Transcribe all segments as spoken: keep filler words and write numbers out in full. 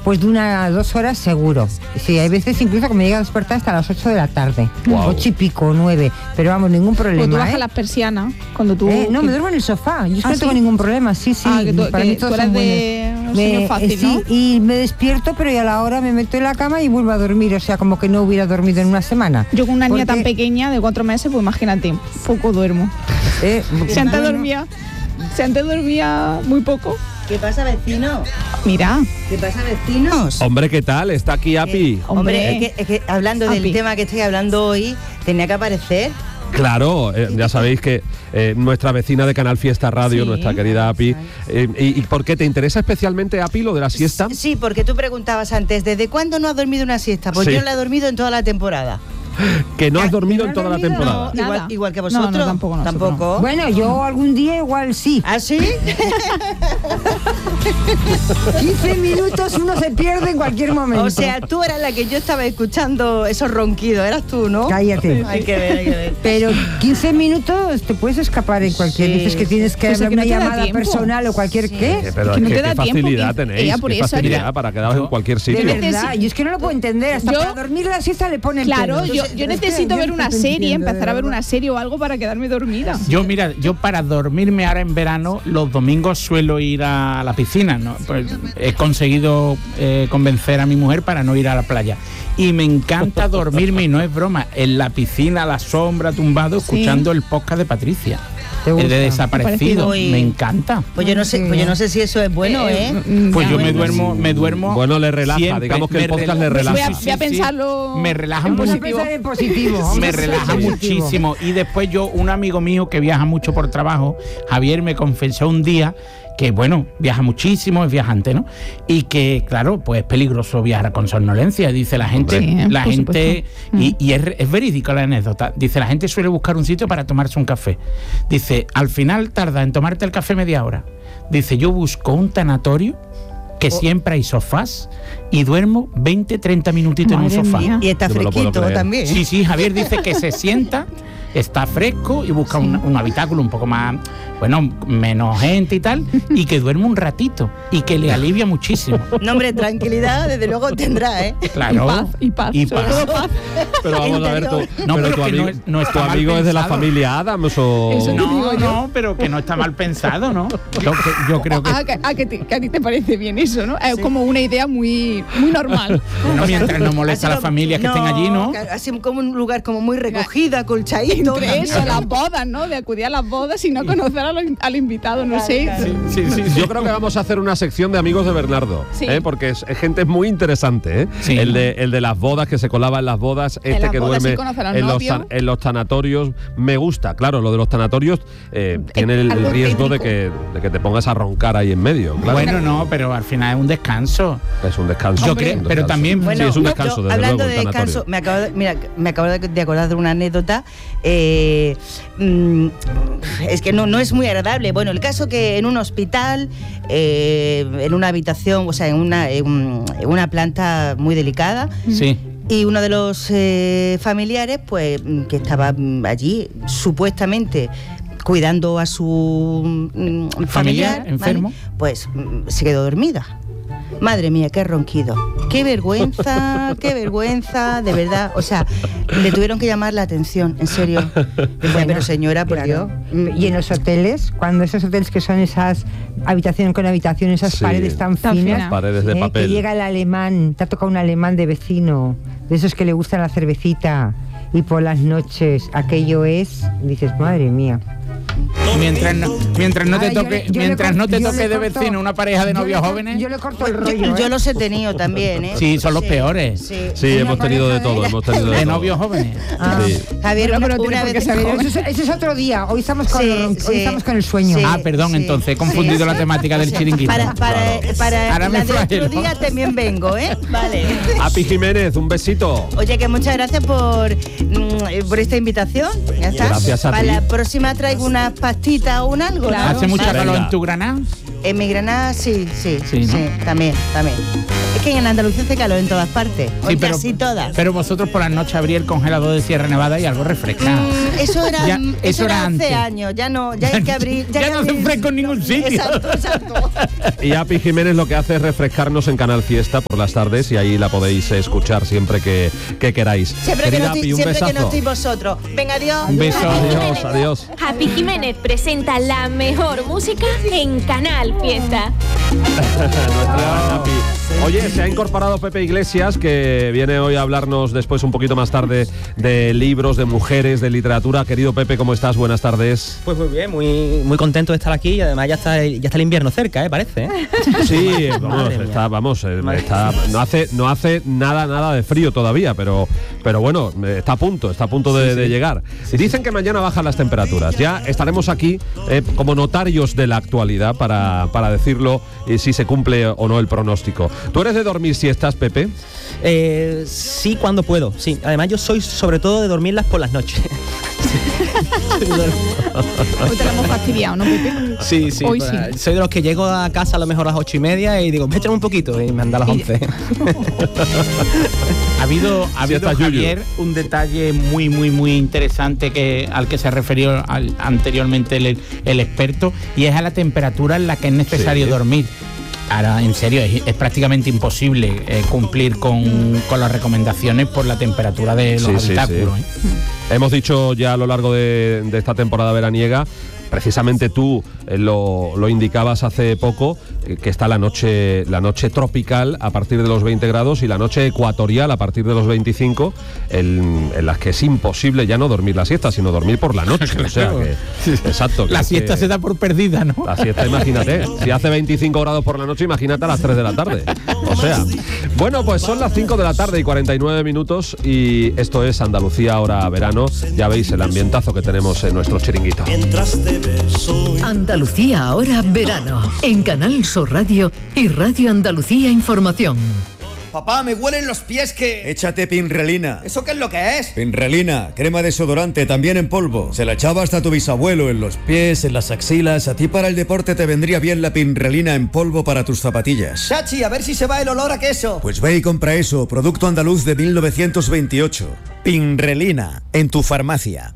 después de una dos horas seguro. Sí, hay veces incluso que me llega a despertar hasta las ocho de la tarde. Wow. Ocho y pico, nueve. Pero vamos, ningún problema. Pues tú bajas ¿eh? las persianas cuando tú... Eh, no, que... me duermo en el sofá. Yo es que ¿Ah, no tengo sí? ningún problema. Sí, sí. Ah, que tú, para que mí todos tú eres son de buenos. un sueño Me- fácil, eh, sí, ¿no? y me despierto, pero ya a la hora me meto en la cama y vuelvo a dormir. O sea, como que no hubiera dormido en una semana. Yo con una niña Porque- tan pequeña de cuatro meses, pues imagínate, poco duermo. Eh, Si antes bueno, dormía, si antes dormía muy poco. ¿Qué pasa, vecino? Mira, ¿Qué pasa, vecinos? Hombre, ¿qué tal? Está aquí Api. hombre, es que, es que hablando del Api. tema que estoy hablando hoy, tenía que aparecer. Claro, eh, ya sabéis que eh, nuestra vecina de Canal Fiesta Radio, Sí. nuestra querida Api. Eh, y, ¿Y por qué te interesa especialmente, Api, lo de la siesta? Sí, porque tú preguntabas antes, ¿desde cuándo no has dormido una siesta? Pues Sí. yo no la he dormido en toda la temporada. Que no has dormido ¿no en has toda la dormido? temporada. Nada. Igual, igual que No, vosotros. no, tampoco nosotros. Tampoco. Bueno, yo algún día igual sí. ¿Ah, sí? quince minutos uno se pierde en cualquier momento. O sea, tú eras la que yo estaba escuchando esos ronquidos, eras tú, ¿no? Cállate. Hay que ver, hay que ver. Pero quince minutos te puedes escapar en cualquier... Sí. Dices que tienes que Pues es hacer que no una te da llamada tiempo. personal o cualquier Sí. qué. Eh, pero que es no que te qué da tiempo, facilidad que- tenéis, ella qué por eso facilidad haría- para quedaros en cualquier sitio. De Yo verdad, necesi- yo es que no lo puedo entender. Hasta Yo- para dormir la siesta le ponen claro, pelos. yo, Entonces, yo es que necesito yo ver no una estoy serie, entendiendo, de empezar a ver verdad. una serie o algo para quedarme dormida. Yo, mira, yo para dormirme ahora en verano, los domingos suelo ir a la piscina, ¿no? Pues he conseguido eh, convencer a mi mujer para no ir a la playa. Y me encanta dormirme, y no es broma, en la piscina, a la sombra, tumbado, Sí. escuchando el podcast de Patricia. ¿Te El gusta? de Desaparecido. Uy. Me encanta. Pues yo no sé, pues yo no sé si eso es bueno, ¿eh? mm, Pues ya, yo me bueno, duermo, me duermo. Bueno, le relaja, siempre, digamos que el me podcast le rela- relaja. Voy a, Sí, voy a sí, sí. pensarlo. Me relaja en Vamos a positivo. pensar en positivo. vamos Me a pensar relaja en positivo. muchísimo. Y después yo, un amigo mío que viaja mucho por trabajo, Javier, me confesó un día que, bueno, viaja muchísimo, es viajante, ¿no? Y que, claro, pues es peligroso viajar con somnolencia. Dice la gente, Sí, la por gente, supuesto. y, y es, es verídico la anécdota. Dice, la gente suele buscar un sitio para tomarse un café. Dice, al final tarda en tomarte el café media hora. Dice, yo busco un tanatorio que siempre hay sofás y duermo veinte, treinta minutitos en Madre un sofá. mía. Y está Yo me lo puedo fresquito creer. también. Sí, sí, Javier dice que se sienta, está fresco y busca un, un habitáculo un poco más, bueno, menos gente y tal, y que duerme un ratito y que le alivia muchísimo. No, hombre, tranquilidad, desde luego tendrá, ¿eh? Claro. Y paz, y paz, Y sobre paz. todo paz. Pero vamos a ver, tú, No, pero pero tu que amigo, no es- no está tu mal amigo es de la pensado. familia Adams o... Eso no. No, no, pero que no está mal pensado, ¿no? Yo, que- yo creo que, Ah, que, ah, que, te- que a ti te parece bien eso, ¿no? Es como una idea muy, muy normal. bueno, mientras no molesta a Así las como- familias que estén allí, ¿no? que- Así como un lugar como muy recogido, acolchadito. Entre eso, las bodas, ¿no? De acudir a las bodas y no conocer a los- al invitado, no sé. Sí, sí, sí. Yo creo que vamos a hacer una sección de amigos de Bernardo, Sí. ¿eh? Porque es, es gente muy interesante, ¿eh? Sí. El, de, el de las bodas, que se colaba en las bodas, este las que bodas duerme sí conoce a los en, los novios. tan- en los tanatorios. Me gusta, claro, lo de los tanatorios eh, tiene el, algo riesgo de tétrico. que, de que te pongas a roncar ahí en medio, claro. Bueno, no, pero al final es un descanso. Es un descanso. Yo es creo- un pero descanso. también- Bueno, sí, es un yo, descanso, desde hablando luego, el de tanatorio. descanso, me acabo de, mira, me acabo de, de acordar de una anécdota. eh, mm, es que no, no es muy agradable. Bueno, el caso que en un hospital, eh, en una habitación, o sea, en una, en un- en una planta muy delicada, Sí. y uno de los eh, familiares, pues, mm, que estaba mm, allí, supuestamente cuidando a su mm, familiar, Familiar, ¿vale? enfermo. Pues mm, se quedó dormida. Madre mía, qué ronquido. Qué vergüenza, qué vergüenza, de verdad. O sea, le tuvieron que llamar la atención, en serio. Decía, pero señora, por Claro. Dios. Y en los hoteles, cuando esos hoteles que son esas habitación con habitación, esas Sí. paredes tan, Tan finas, finas. Paredes de eh, papel. que llega el alemán, te ha tocado un alemán de vecino, de esos que le gusta la cervecita, y por las noches aquello es, dices, madre mía. Mientras no, mientras no te Ahora, yo toque, le- yo le mientras cor- no te yo toque le de corto- vecino una pareja de yo novios le cor- jóvenes. Yo le corto el Yo, rollo. yo ¿eh? los he tenido también, ¿eh? Sí, son los peores. Sí. Sí, Una hemos tenido de pareja todo, de- hemos tenido de, De todo. novios jóvenes. Ah. Sí. Javier, Bueno, una, pero tiene una por qué vez saber Pero ese, es, ese es otro día. Hoy estamos con, Sí, hoy sí. estamos con el sueño. Sí. Ah, perdón, sí, entonces he sí. confundido la temática del Sí. chiringuito. Para, para, Claro. para Ahora me la de otro flagelo. día también vengo, ¿eh? Vale. Api Jiménez, un besito. Oye, que muchas gracias por, mm, por esta invitación. Ya está. Gracias a Para ti. la próxima traigo unas pastitas o un algo, ¿no? Claro. ¿Hace mucha Venga. calor en tu Granada? En mi Granada sí, sí, sí, Sí, ¿no? también, también. Es que en Andalucía hace calor en todas partes, o Sí, pero, casi todas. pero vosotros por la noche abrí el congelador de Sierra Nevada y algo refresca. Mm, eso era, Ya, eso eso era era hace antes. años, ya no, ya hay que abrir. Ya hay no que hace abrir- fresco en ningún sitio. Exacto, exacto. Y Api Jiménez lo que hace es refrescarnos en Canal Fiesta por las tardes y ahí la podéis escuchar siempre que, que queráis. Siempre, que Querida no, estoy- Api, un siempre que no besazo. estoy vosotros. Venga, adiós. Un beso. Adiós, adiós. Happy Jiménez presenta la mejor música en Canal Fiesta. Nuestra Api. Oye, se ha incorporado Pepe Iglesias, que viene hoy a hablarnos después un poquito más tarde de libros, de mujeres, de literatura. Querido Pepe, ¿cómo estás? Buenas tardes. Pues muy bien, muy, muy contento de estar aquí y además ya está, ya está el invierno cerca, ¿eh? Parece, ¿eh? Sí, vamos, Madre mía. está, vamos, eh, Madre está, no hace, no hace nada, nada de frío todavía, pero, pero bueno, eh, está a punto, está a punto de, Sí, sí. de llegar. Sí, Dicen que mañana bajan las temperaturas. Ya estaremos aquí eh, como notarios de la actualidad para, para decirlo eh, si se cumple o no el pronóstico. ¿Tú eres de dormir siestas, Pepe? Eh, sí, cuando puedo, sí. Además yo soy sobre todo de dormirlas por las noches. Hoy te lo hemos fastidiado, ¿no, Pepe? Sí, sí. Hoy pues, sí. Soy de los que llego a casa a lo mejor a las ocho y media y digo, méteme un poquito y me anda a las Y- once. Ha habido, ha habido está Yuyu. Javier, un detalle muy, muy, muy interesante que, al que se refirió al- anteriormente el, el experto, y es a la temperatura en la que es necesario Sí. dormir. Ahora, en serio, es, es prácticamente imposible eh, cumplir con, con las recomendaciones por la temperatura de los Sí, sí, habitáculos. sí. ¿eh? Hemos dicho ya a lo largo de, de esta temporada veraniega, precisamente tú eh, lo, lo indicabas hace poco, eh, que está la noche, la noche tropical a partir de los veinte grados y la noche ecuatorial a partir de los veinticinco, en, en las que es imposible ya no dormir la siesta, sino dormir por la noche. O sea que, exacto. que La es siesta que- se da por perdida, ¿no? La siesta, imagínate, si hace veinticinco grados por la noche, imagínate a las tres de la tarde. O sea, bueno, pues son las cinco de la tarde y cuarenta y nueve minutos y esto es Andalucía ahora verano. Ya veis el ambientazo que tenemos en nuestro chiringuito. Andalucía ahora verano, en Canal Sur Radio y Radio Andalucía Información. Papá, me huelen los pies que... Échate Pinrelina. ¿Eso qué es lo que es? Pinrelina, crema desodorante, también en polvo. Se la echaba hasta tu bisabuelo en los pies, en las axilas. A ti para el deporte te vendría bien la Pinrelina en polvo para tus zapatillas. Chachi, a ver si se va el olor a queso. Pues ve y compra eso, producto andaluz de mil novecientos veintiocho. Pinrelina, en tu farmacia.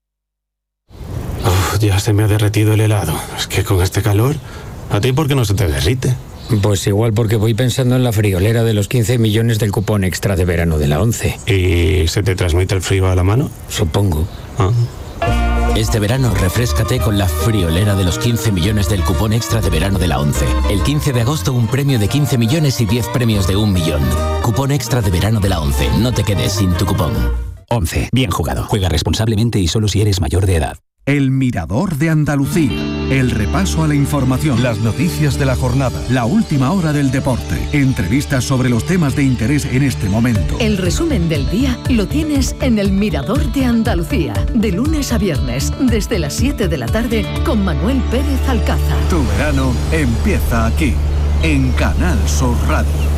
Uf, ya se me ha derretido el helado. Es que con este calor, ¿a ti por qué no se te derrite? Pues igual porque voy pensando en la friolera de los quince millones del cupón extra de verano de la ONCE. ¿Y se te transmite el frío a la mano? Supongo. Ah. Este verano refréscate con la friolera de los quince millones del cupón extra de verano de la ONCE. El quince de agosto un premio de quince millones y diez premios de un millón. Cupón extra de verano de la ONCE. No te quedes sin tu cupón. ONCE. Bien jugado. Juega responsablemente y solo si eres mayor de edad. El Mirador de Andalucía. El repaso a la información, las noticias de la jornada, la última hora del deporte, entrevistas sobre los temas de interés en este momento. El resumen del día lo tienes en El Mirador de Andalucía, de lunes a viernes, desde las siete de la tarde, con Manuel Pérez Alcázar. Tu verano empieza aquí, en Canal Sur Radio.